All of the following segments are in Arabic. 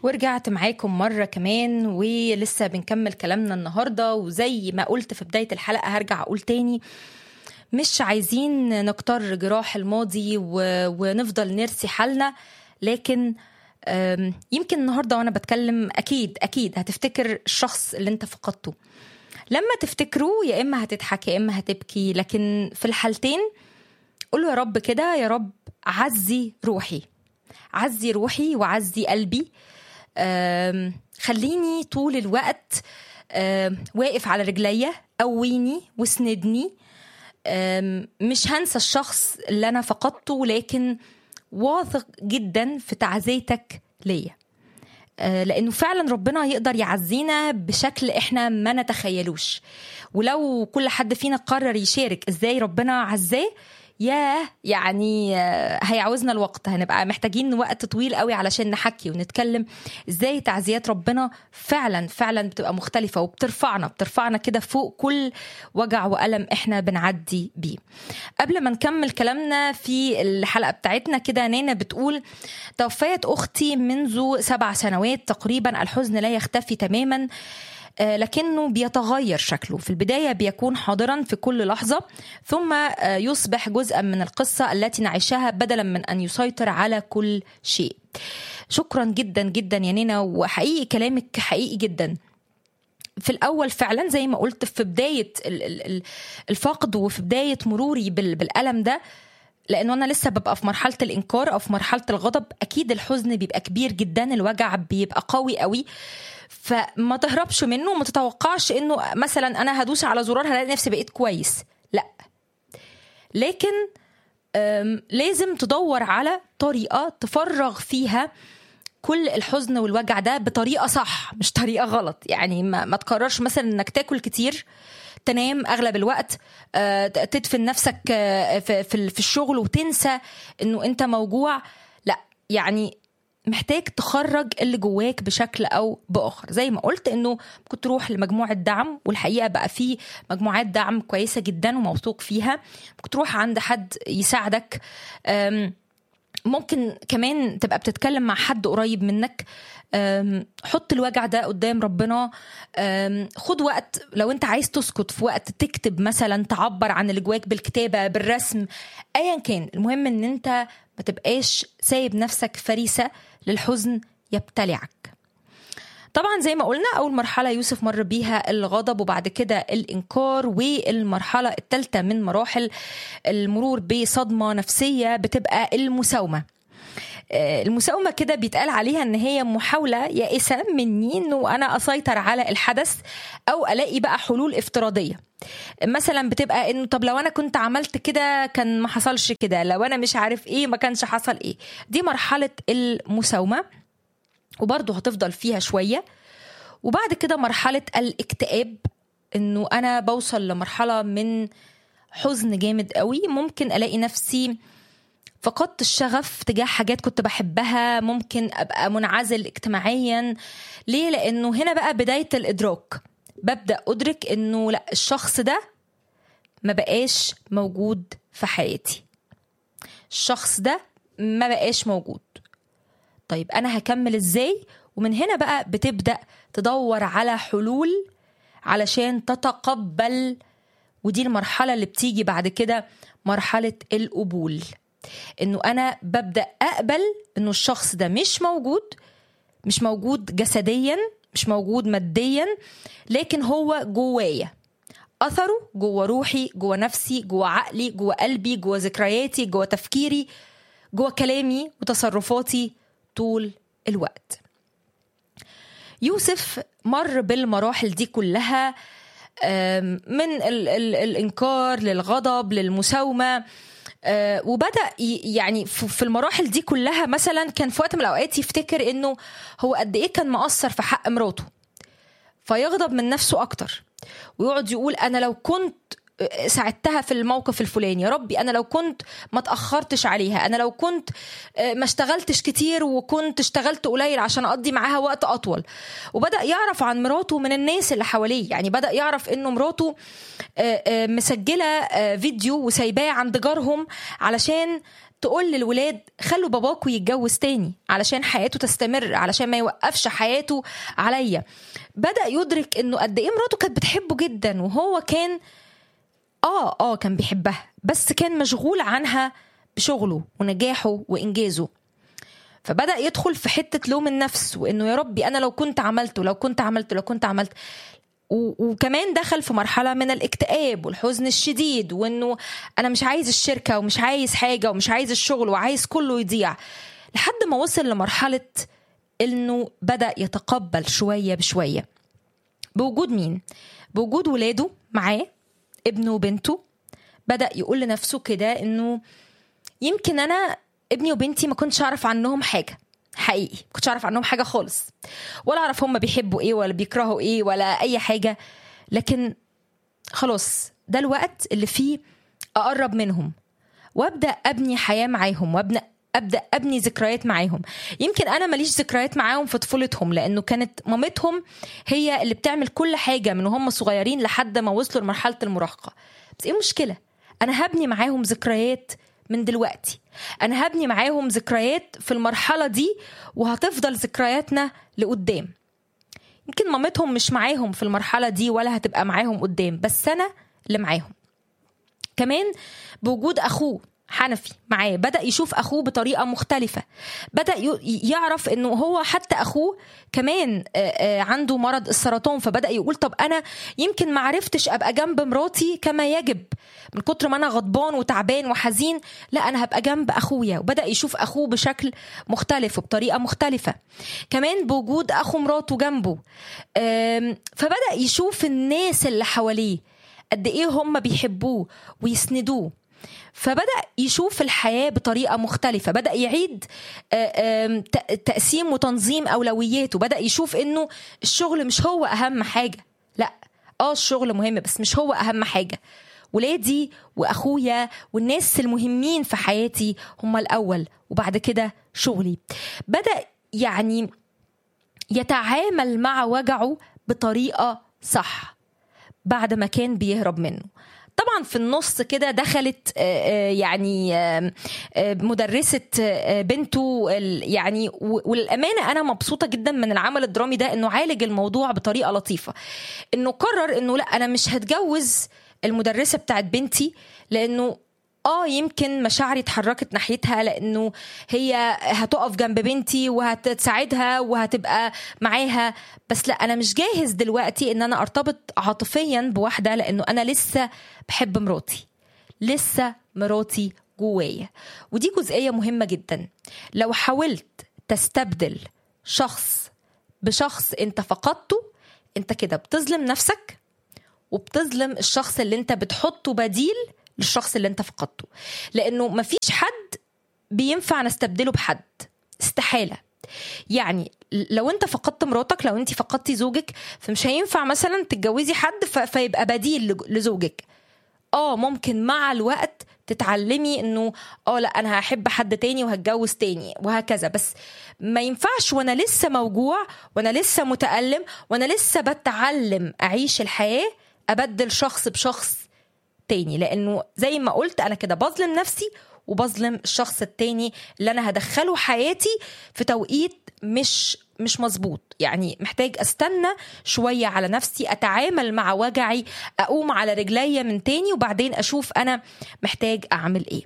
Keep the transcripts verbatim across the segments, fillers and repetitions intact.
ورجعت معاكم مرة كمان ولسه بنكمل كلامنا النهاردة. وزي ما قلت في بداية الحلقة هرجع أقول تاني، مش عايزين نكتر جراح الماضي و... ونفضل نرسي حالنا، لكن يمكن النهاردة وأنا بتكلم أكيد أكيد هتفتكر الشخص اللي انت فقدته. لما تفتكروا يا إما هتضحك يا إما هتبكي، لكن في الحالتين قولوا يا رب كده، يا رب عزي روحي، عزي روحي وعزي قلبي، خليني طول الوقت واقف على رجليا، قويني وسندني. مش هنسى الشخص اللي أنا فقدته، لكن واثق جدا في تعزيتك ليا، لأنه فعلا ربنا يقدر يعزينا بشكل إحنا ما نتخيلوش. ولو كل حد فينا قرر يشارك إزاي ربنا عزاه، ياه يعني هيعوزنا الوقت، هنبقى محتاجين وقت طويل قوي علشان نحكي ونتكلم ازاي تعزيات ربنا فعلا فعلا بتبقى مختلفة وبترفعنا بترفعنا كده فوق كل وجع وألم احنا بنعدي بيه. قبل ما نكمل كلامنا في الحلقة بتاعتنا كده، نانا بتقول: توفيت أختي منذ سبع سنوات تقريبا، الحزن لا يختفي تماما لكنه بيتغير شكله. في البداية بيكون حاضرا في كل لحظة، ثم يصبح جزءا من القصة التي نعيشها بدلا من أن يسيطر على كل شيء. شكرا جدا جدا يا نينا، وحقيقي كلامك حقيقي جدا. في الأول فعلا زي ما قلت في بداية الفقد وفي بداية مروري بالألم ده، لأنه أنا لسه ببقى في مرحلة الإنكار أو في مرحلة الغضب، أكيد الحزن بيبقى كبير جدا، الوجع بيبقى قوي قوي، فما تهربش منه وما تتوقعش إنه مثلا أنا هدوس على زرار هلاقي نفسي بقيت كويس، لا، لكن لازم تدور على طريقة تفرغ فيها كل الحزن والوجع ده بطريقة صح مش طريقة غلط. يعني ما, ما تقررش مثلا إنك تاكل كتير، تنام أغلب الوقت، تدفن نفسك في الشغل وتنسى إنه أنت موجوع، لا، يعني محتاج تخرج اللي جواك بشكل أو بآخر. زي ما قلت إنه ممكن تروح لمجموعة دعم، والحقيقة بقى في مجموعات دعم كويسة جدا وموثوق فيها، ممكن تروح عند حد يساعدك، ممكن كمان تبقى بتتكلم مع حد قريب منك. حط الوجع ده قدام ربنا، خد وقت لو انت عايز تسكت في وقت تكتب مثلا، تعبر عن اللي جواك بالكتابة بالرسم ايا كان. المهم ان انت ما تبقاش سايب نفسك فريسة للحزن يبتلعك. طبعا زي ما قلنا أول مرحلة يوسف مر بيها الغضب، وبعد كده الإنكار، والمرحلة الثالثة من مراحل المرور بصدمة نفسية بتبقى المساومة. المساومة كده بيتقال عليها ان هي محاولة يائسة مني انه انا اسيطر على الحدث او الاقي بقى حلول افتراضية. مثلا بتبقى انه طب لو انا كنت عملت كده كان ما حصلش كده، لو انا مش عارف ايه ما كانش حصل ايه. دي مرحلة المساومة وبرضه هتفضل فيها شوية. وبعد كده مرحلة الاكتئاب، انه انا بوصل لمرحلة من حزن جامد قوي، ممكن الاقي نفسي فقدت الشغف تجاه حاجات كنت بحبها، ممكن أبقى منعزل اجتماعيا. ليه؟ لأنه هنا بقى بداية الإدراك، ببدأ أدرك أنه لا، الشخص ده ما بقاش موجود في حياتي، الشخص ده ما بقاش موجود. طيب أنا هكمل إزاي؟ ومن هنا بقى بتبدأ تدور على حلول علشان تتقبل. ودي المرحلة اللي بتيجي بعد كده، مرحلة القبول، انه انا ببدأ اقبل انه الشخص ده مش موجود، مش موجود جسديا، مش موجود ماديا، لكن هو جوايا، اثره جوا روحي، جوا نفسي، جوا عقلي، جوا قلبي، جوا ذكرياتي، جوا تفكيري، جوا كلامي وتصرفاتي طول الوقت. يوسف مر بالمراحل دي كلها، من ال- ال- الانكار للغضب للمساومة، أه وبدأ يعني في المراحل دي كلها مثلا كان في وقت من الأوقات يفتكر إنه هو قد إيه كان مقصر في حق مراته، فيغضب من نفسه أكتر ويقعد يقول أنا لو كنت ساعدتها في الموقف الفلاني، يا ربي أنا لو كنت ما تأخرتش عليها، أنا لو كنت ما اشتغلتش كتير وكنت اشتغلت قليل عشان أقضي معاها وقت أطول. وبدأ يعرف عن مراته من الناس اللي حواليه، يعني بدأ يعرف إنه مراته مسجلة فيديو وسايباه عند جارهم علشان تقول للولاد خلوا باباكوا يتجوز تاني علشان حياته تستمر، علشان ما يوقفش حياته عليا. بدأ يدرك انه قد ايه مراته كانت بتحبه جدا، وهو كان اه اه كان بيحبها بس كان مشغول عنها بشغله ونجاحه وإنجازه. فبدأ يدخل في حتة لوم النفس، وإنه يا ربي أنا لو كنت عملت لو كنت عملت لو كنت عملت وكمان دخل في مرحلة من الاكتئاب والحزن الشديد، وإنه أنا مش عايز الشركة ومش عايز حاجة ومش عايز الشغل وعايز كله يضيع، لحد ما وصل لمرحلة إنه بدأ يتقبل شوية بشوية بوجود مين؟ بوجود ولاده معاه، ابنه وبنته. بدأ يقول لنفسه كده إنه يمكن أنا ابني وبنتي ما كنتش أعرف عنهم حاجة حقيقي، ما كنتش أعرف عنهم حاجة خالص، ولا أعرف هم بيحبوا إيه ولا بيكرهوا إيه ولا أي حاجة، لكن خلاص ده الوقت اللي فيه أقرب منهم وأبدأ أبني حياة معاهم، وأبنى أبدأ أبني ذكريات معاهم. يمكن أنا ماليش ذكريات معاهم في طفولتهم، لأنه كانت مامتهم هي اللي بتعمل كل حاجة من هم صغيرين لحد ما وصلوا لمرحلة المراهقة. بس إيه مشكلة؟ أنا هبني معاهم ذكريات من دلوقتي، أنا هبني معاهم ذكريات في المرحلة دي، وهتفضل ذكرياتنا لقدام. يمكن مامتهم مش معاهم في المرحلة دي ولا هتبقى معاهم قدام، بس أنا اللي معاهم. كمان بوجود أخوه حنفي معاه، بدأ يشوف أخوه بطريقة مختلفة، بدأ يعرف أنه هو حتى أخوه كمان عنده مرض السرطان. فبدأ يقول طب أنا يمكن معرفتش أبقى جنب مراتي كما يجب، من كتر ما أنا غضبان وتعبان وحزين، لا أنا هبقى جنب أخويا. وبدأ يشوف أخوه بشكل مختلف وبطريقة مختلفة. كمان بوجود أخو مراته جنبه، فبدأ يشوف الناس اللي حواليه قد إيه هم بيحبوه ويسندوه، فبدأ يشوف الحياة بطريقة مختلفة. بدأ يعيد تقسيم وتنظيم أولوياته، بدأ يشوف إنه الشغل مش هو أهم حاجة، لا آه الشغل مهم بس مش هو أهم حاجة، ولادي وأخويا والناس المهمين في حياتي هم الأول، وبعد كده شغلي. بدأ يعني يتعامل مع وجعه بطريقة صح بعد ما كان بيهرب منه. طبعا في النص كده دخلت يعني مدرسة بنته يعني، والأمانة أنا مبسوطة جدا من العمل الدرامي ده إنه عالج الموضوع بطريقة لطيفة. إنه قرر إنه لا أنا مش هتجوز المدرسة بتاعت بنتي، لأنه آه يمكن مشاعري اتحركت ناحيتها لأنه هي هتقف جنب بنتي وهتساعدها وهتبقى معاها، بس لا أنا مش جاهز دلوقتي إن أنا أرتبط عاطفيا بواحدة، لأنه أنا لسه بحب مراتي، لسه مراتي جوايا. ودي جزئية مهمة جدا. لو حاولت تستبدل شخص بشخص أنت فقدته، أنت كده بتظلم نفسك وبتظلم الشخص اللي أنت بتحطه بديل للشخص اللي انت فقدته، لانه مفيش حد بينفع نستبدله بحد، استحالة. يعني لو انت فقدت مراتك، لو انت فقدتي زوجك، فمش هينفع مثلا تتجوزي حد فيبقى بديل لزوجك. اه ممكن مع الوقت تتعلمي انه اه لا انا هحب حد تاني وهتجوز تاني وهكذا، بس ما ينفعش وانا لسه موجوع وانا لسه متألم وانا لسه بتعلم اعيش الحياة ابدل شخص بشخص تاني، لأنه زي ما قلت أنا كده بظلم نفسي وبظلم الشخص التاني اللي أنا هدخله حياتي في توقيت مش مش مظبوط. يعني محتاج أستنى شوية على نفسي، أتعامل مع وجعي، أقوم على رجلي من تاني، وبعدين أشوف أنا محتاج أعمل إيه.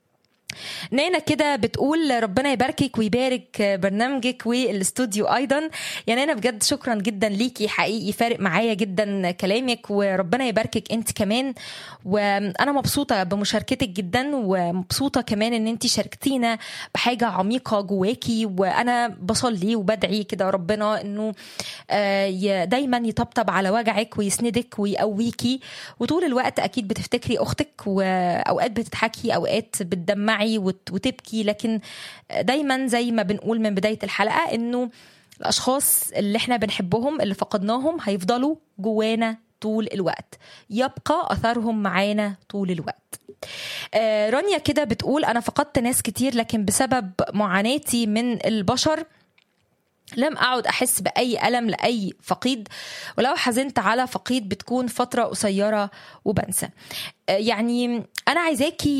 نانا كده بتقول ربنا يباركك ويبارك برنامجك والاستوديو ايضا. يا نانا بجد شكرا جدا ليكي، حقيقي فارق معايا جدا كلامك، وربنا يباركك انت كمان. وانا مبسوطه بمشاركتك جدا، ومبسوطه كمان ان انت شاركتينا بحاجه عميقه جواكي. وانا بصلي وبدعي كده ربنا انه دايما يطبطب على وجعك ويسندك ويقويكي، وطول الوقت اكيد بتفتكري اختك، واوقات بتضحكي اوقات بتدمعي وتبكي، لكن دايما زي ما بنقول من بداية الحلقة انه الاشخاص اللي احنا بنحبهم اللي فقدناهم هيفضلوا جوانا طول الوقت، يبقى اثرهم معانا طول الوقت. آه رانيا كده بتقول انا فقدت ناس كتير، لكن بسبب معاناتي من البشر لم أعد أحس بأي ألم لأي فقيد، ولو حزنت على فقيد بتكون فترة قصيرة وبنسى. يعني أنا عايزاكي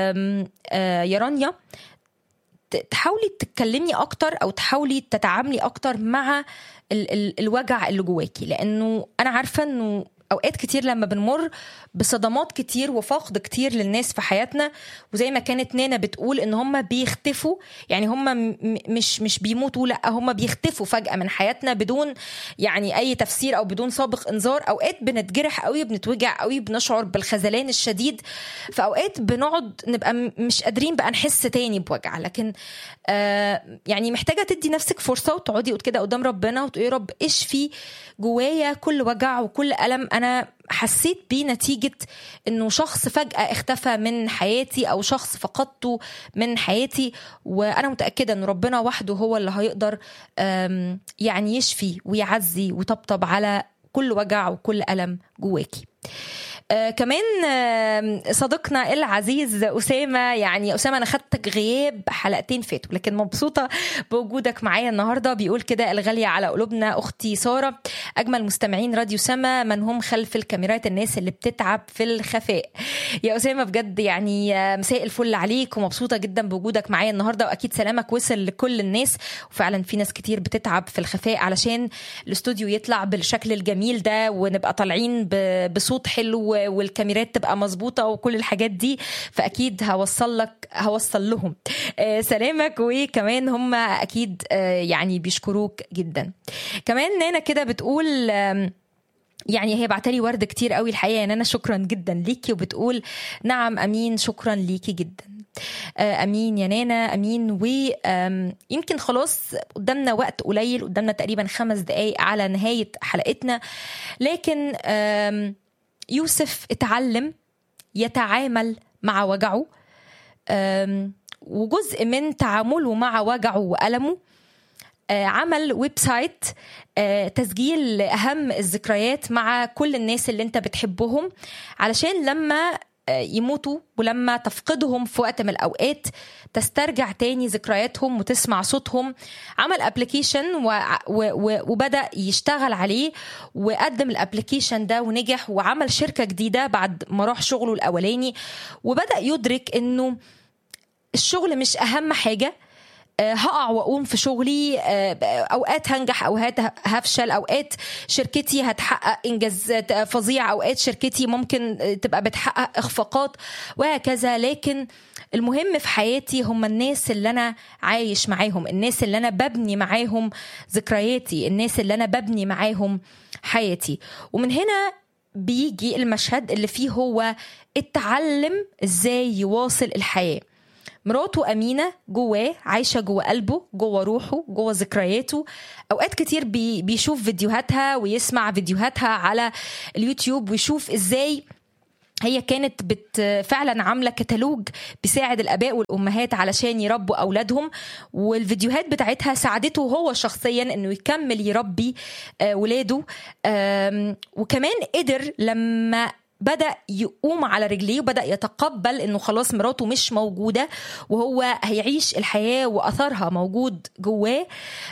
يا رانيا تحاولي تتكلمي أكتر أو تحاولي تتعاملي أكتر مع ال- ال- الوجع اللي جواكي، لأنه أنا عارفة أنه أوقات كتير لما بنمر بصدمات كتير وفقد كتير للناس في حياتنا، وزي ما كانت نانا بتقول ان هم بيختفوا، يعني هم م- مش مش بيموتوا، لا هم بيختفوا فجأة من حياتنا بدون يعني اي تفسير او بدون سابق انذار. اوقات بنتجرح قوي، بنتوجع قوي، بنشعر بالخذلان الشديد، في اوقات بنقعد نبقى م- مش قادرين بقى نحس تاني بوجع. لكن آه يعني محتاجة تدي نفسك فرصة وتقعدي كده قدام ربنا وتقولي يا رب اشفي جوايا كل وجع وكل ألم أنا حسيت بيه نتيجة انه شخص فجأة اختفى من حياتي او شخص فقدته من حياتي. وانا متأكدة ان ربنا وحده هو اللي هيقدر يعني يشفي ويعزي ويطبطب على كل وجع وكل ألم جواكي. آه كمان آه صديقنا العزيز أسامة، يعني أسامة أنا خدتك غياب حلقتين فاتوا لكن مبسوطة بوجودك معايا النهاردة. بيقول كده: الغالية على قلوبنا أختي سارة، أجمل مستمعين راديو سما، من هم خلف الكاميرات، الناس اللي بتتعب في الخفاء. يا أسامة بجد يعني مساء الفل عليك، ومبسوطة جدا بوجودك معايا النهاردة، وأكيد سلامك وصل لكل الناس. وفعلا في ناس كتير بتتعب في الخفاء علشان الاستوديو يطلع بالشكل الجميل ده ونبقى طالعين بصوت حلو والكاميرات تبقى مظبوطة وكل الحاجات دي، فأكيد هوصل لك هوصل لهم آه سلامك. وكمان هم أكيد آه يعني بيشكروك جدا. كمان نانا كده بتقول آه يعني هي بعتلي ورد كتير قوي الحقيقة، يعني أنا شكرا جدا ليكي، وبتقول نعم أمين شكرا ليكي جدا. أمين يا نانا أمين. ويمكن خلاص قدامنا وقت قليل، قدامنا تقريبا خمس دقايق على نهاية حلقتنا، لكن يوسف اتعلم يتعامل مع وجعه، وجزء من تعامله مع وجعه وألمه عمل ويب سايت تسجيل أهم الذكريات مع كل الناس اللي انت بتحبهم، علشان لما يموتوا ولما تفقدهم في وقت من الأوقات تسترجع تاني ذكرياتهم وتسمع صوتهم. عمل ابليكيشن و... و... وبدأ يشتغل عليه وقدم الابليكيشن ده ونجح، وعمل شركة جديدة بعد ما راح شغله الأولاني، وبدأ يدرك انه الشغل مش أهم حاجة. هقع وأقوم في شغلي، أوقات هنجح أوقات هفشل، أوقات شركتي هتحقق إنجازات فظيعة، أوقات شركتي ممكن تبقى بتحقق إخفاقات وهكذا. لكن المهم في حياتي هم الناس اللي أنا عايش معاهم، الناس اللي أنا ببني معاهم ذكرياتي، الناس اللي أنا ببني معاهم حياتي. ومن هنا بيجي المشهد اللي فيه هو اتعلم إزاي يواصل الحياة. مراته أمينة جواه، عايشة جوه قلبه، جوه روحه، جوه ذكرياته. أوقات كتير بي بيشوف فيديوهاتها ويسمع فيديوهاتها على اليوتيوب، ويشوف إزاي هي كانت بت فعلا عاملة كتالوج بيساعد الآباء والأمهات علشان يربوا أولادهم، والفيديوهات بتاعتها ساعدته هو شخصيا أنه يكمل يربي ولاده. وكمان قدر لما بدأ يقوم على رجليه وبدأ يتقبل انه خلاص مراته مش موجودة وهو هيعيش الحياة وأثرها موجود جواه،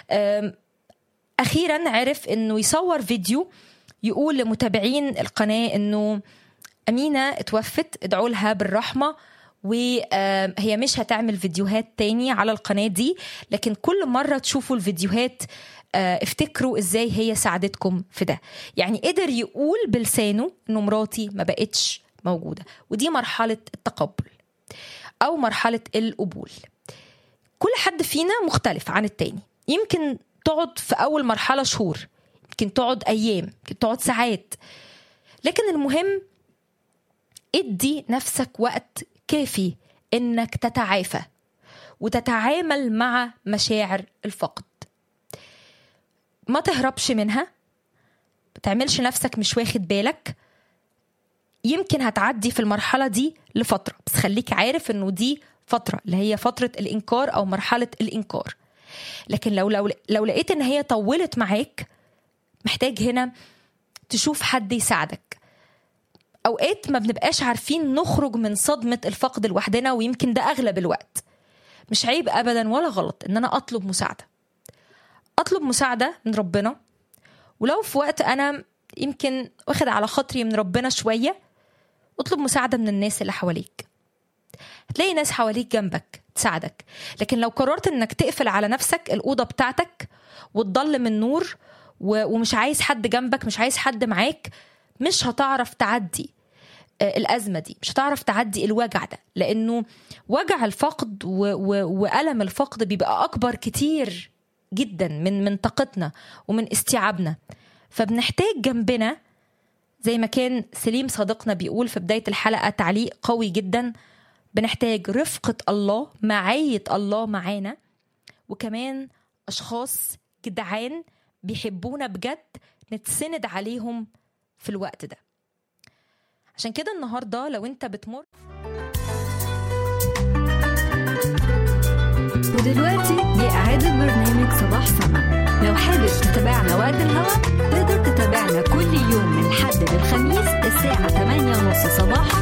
أخيرا عرف انه يصور فيديو يقول لمتابعين القناة انه أمينة اتوفت، ادعوا لها بالرحمة، وهي مش هتعمل فيديوهات تاني على القناة دي، لكن كل مرة تشوفوا الفيديوهات افتكروا ازاي هي ساعدتكم في ده. يعني قدر يقول بلسانه انه مراتي ما بقتش موجودة، ودي مرحلة التقبل او مرحلة القبول. كل حد فينا مختلف عن التاني، يمكن تقعد في اول مرحلة شهور، يمكن تقعد ايام، يمكن تقعد ساعات، لكن المهم ادي نفسك وقت كافي انك تتعافى وتتعامل مع مشاعر الفقد. ما تهربش منها، ما تعملش نفسك مش واخد بالك. يمكن هتعدي في المرحلة دي لفترة، بس خليك عارف انه دي فترة اللي هي فترة الإنكار أو مرحلة الإنكار. لكن لو, لو, لو لقيت ان هي طولت معاك، محتاج هنا تشوف حد يساعدك. أوقات ما بنبقاش عارفين نخرج من صدمة الفقد لوحدنا، ويمكن ده أغلب الوقت. مش عيب أبدا ولا غلط ان أنا أطلب مساعدة، اطلب مساعدة من ربنا. ولو في وقت انا يمكن واخد على خاطري من ربنا شوية، اطلب مساعدة من الناس اللي حواليك. هتلاقي ناس حواليك جنبك تساعدك. لكن لو قررت انك تقفل على نفسك الأوضة بتاعتك وتضل من نور ومش عايز حد جنبك، مش عايز حد معاك، مش هتعرف تعدي الأزمة دي، مش هتعرف تعدي الوجع ده. لأنه وجع الفقد وألم الفقد بيبقى أكبر كتير جدا من من طاقتنا ومن استيعابنا. فبنحتاج جنبنا، زي ما كان سليم صديقنا بيقول في بداية الحلقة تعليق قوي جدا، بنحتاج رفقة الله، معية الله معانا، وكمان أشخاص جدعان بيحبونا بجد نتسند عليهم في الوقت ده. عشان كده النهاردة لو انت بتمر. ودلوقتي لإعادة برنامج صباح سما. لو حابب تتابعنا وقت الهوا، تقدر تتابعنا كل يوم من الحد للخميس الساعة ثمانية ونص صباحا